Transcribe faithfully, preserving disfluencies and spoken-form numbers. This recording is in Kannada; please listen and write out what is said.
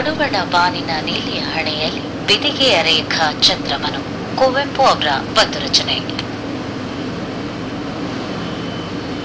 ಕಡುಬಣ ಬಾನಿನ ನೀಲಿಯ ಹಣೆಯಲ್ಲಿ ಬಿದಿಗೆಯ ರೇಖಾ ಚಂದ್ರಮನು. ಕುವೆಂಪು ಅವರ ಒಂದು ರಚನೆ.